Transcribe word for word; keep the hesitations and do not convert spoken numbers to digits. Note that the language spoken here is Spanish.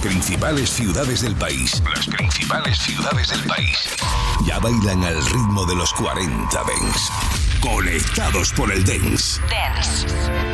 principales ciudades del país. Las principales ciudades del país. Ya bailan al ritmo de los cuarenta Dance. Conectados por el Dance. Dance.